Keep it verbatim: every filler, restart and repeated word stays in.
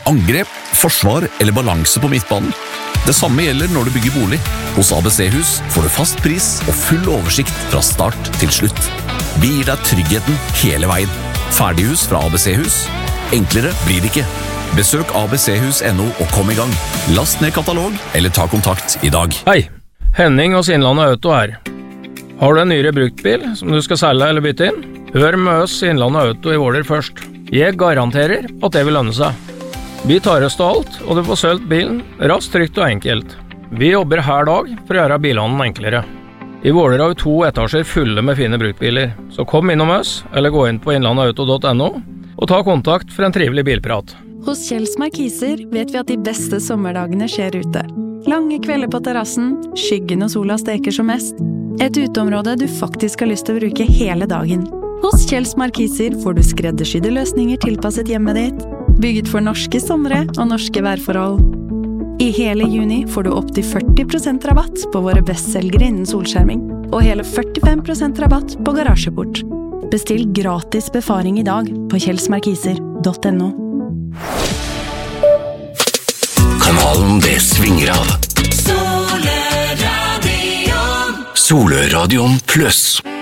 angrep, forsvar eller balanse på midtbanen. Det samme gjelder når du bygger bolig. Hos A B C-hus får du fast pris og full oversikt fra start til slutt. Vi gir deg tryggheten hele veien. Ferdighus fra A B C-hus. Enklere blir det ikke. Besøk A B C hus punktum no og kom i gang. Last ned katalog eller ta kontakt i dag. Hei, Henning hos Innlandet Auto her. Har du en nyere bruktbil som du skal selge eller bytte inn? Hør med oss Innlandet Auto i Våler først. Jeg garanterer at det vil lønne seg. Vi tar oss til alt, og du får sølt bilen raskt, trygt og enkelt. Vi jobber hver dag for å gjøre bilhandelen enklere. I Våler har vi to etasjer fulle med fine bruktbiler, så kom innom oss, eller gå inn på innlandetauto punktum no, og ta kontakt for en trivelig bilprat. Hos Kjells Markiser vet vi at de beste sommerdagene skjer ute. Lange kvelder på terrassen, skyggen og sola steker som mest. Et uteområde du faktisk har lyst til å bruke hele dagen. Hos Kjells Markiser får du skreddersydde løsninger tilpasset hjemmet ditt, bygget for norske somre og norske værforhold. I hele juni får du opp til førti prosent rabatt på våre bestselgere innen solskjerming, og hele førtifem prosent rabatt på garasjeport. Bestill gratis befaring i dag på kjellsmarkiser punktum no. Kanalen det svinger av. Soløradion. Soløradion pluss.